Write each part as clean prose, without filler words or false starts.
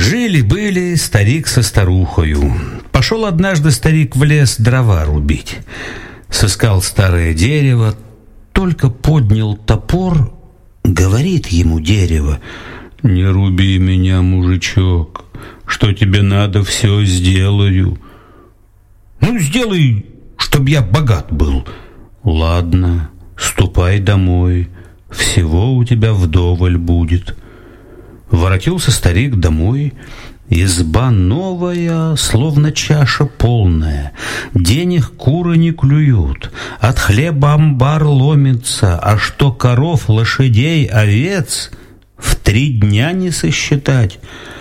Жили-были старик со старухою. Пошел однажды старик в лес дрова рубить. Сыскал старое дерево, только поднял топор, говорит ему дерево: «Не руби меня, мужичок, что тебе надо, все сделаю». «Ну, сделай, чтоб я богат был». «Ладно, ступай домой, всего у тебя вдоволь будет». Воротился старик домой. Изба новая, словно чаша полная. Денег куры не клюют, от хлеба амбар ломится, а что коров, лошадей, овец в 3 дня не сосчитать.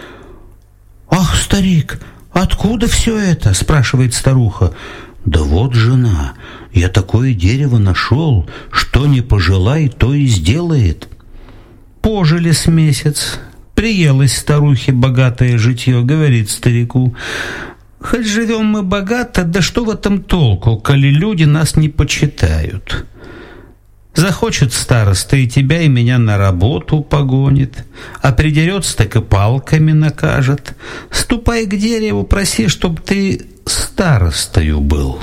«Ах, старик, откуда все это?» — спрашивает старуха. «Да вот, жена, я такое дерево нашел, что не пожелай, то и сделает». Пожили с месяц. Приелось старухе богатое житье, говорит старику: «Хоть живем мы богато, да что в этом толку, коли люди нас не почитают? Захочет староста и тебя, и меня на работу погонит, а придерется, так и палками накажет. Ступай к дереву, проси, чтоб ты старостою был».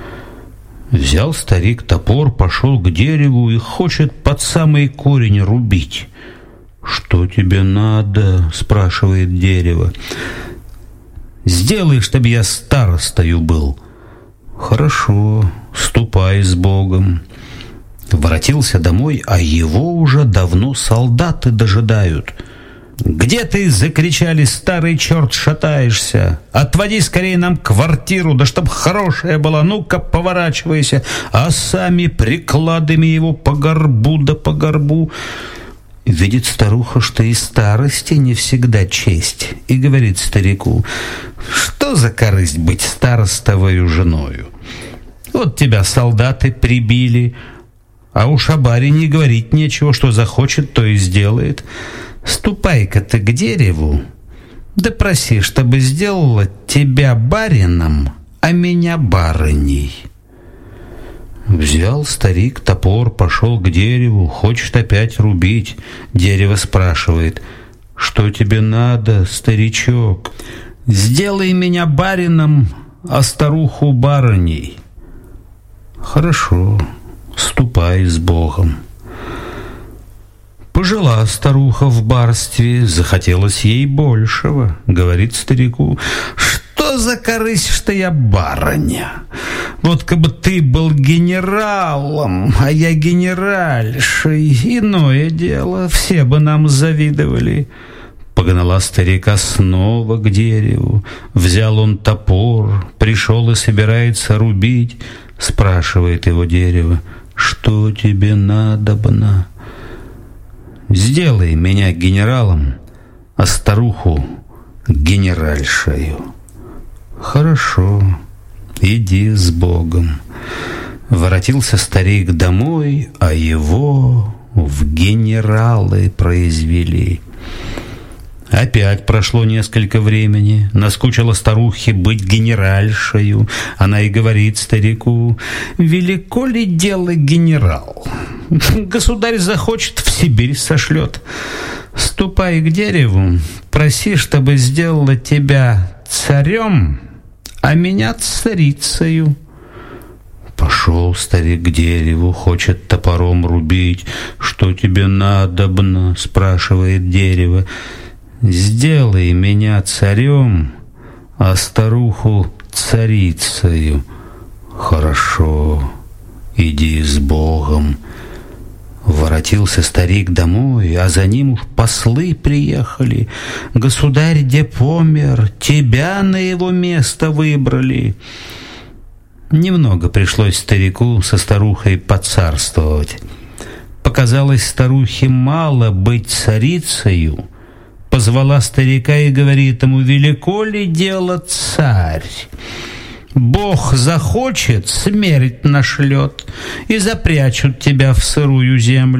Взял старик топор, пошел к дереву и хочет под самый корень рубить. «Что тебе надо?» — спрашивает дерево. «Сделай, чтобы я старостою был». «Хорошо, ступай с Богом». Воротился домой, а его уже давно солдаты дожидают. «Где ты?» — закричали: «старый черт, шатаешься! Отводи скорее нам квартиру, да чтоб хорошая была, ну-ка поворачивайся!» А сами прикладами его по горбу да по горбу. Видит старуха, что и старости не всегда честь, и говорит старику: «Что за корысть быть старостовою женою? Вот тебя солдаты прибили, а уж о барине говорить нечего, что захочет, то и сделает. Ступай-ка ты к дереву, да проси, чтобы сделала тебя барином, а меня барыней». Взял старик топор, пошел к дереву, хочет опять рубить. Дерево спрашивает: «Что тебе надо, старичок?» «Сделай меня барином, а старуху барыней». «Хорошо, ступай с Богом». Пожила старуха в барстве, захотелось ей большего. Говорит старику: «Что за корысть, что я барыня? Вот как бы ты был генералом, а я генеральшей, иное дело, все бы нам завидовали». Погнала старика снова к дереву. Взял он топор, пришел и собирается рубить. Спрашивает его дерево: «Что тебе надобно?» «Сделай меня генералом, а старуху генеральшею». «Хорошо, иди с Богом». Воротился старик домой, а его в генералы произвели. Опять прошло несколько времени. Наскучило старухе быть генеральшею. Она и говорит старику: «Велико ли дело генерал? Государь захочет, в Сибирь сошлет. Ступай к дереву, проси, чтобы сделала тебя царем, а меня царицею». Пошел старик к дереву, хочет топором рубить. «Что тебе надобно?» — спрашивает дерево. «Сделай меня царем, а старуху царицею». «Хорошо, иди с Богом». Воротился старик домой, а за ним уж послы приехали. «Государь де помер, тебя на его место выбрали». Немного пришлось старику со старухой поцарствовать. Показалось старухе мало быть царицею. Позвала старика и говорит ему: «Велико ли дело царь? Бог захочет, смерть нашлет, и запрячут тебя в сырую землю.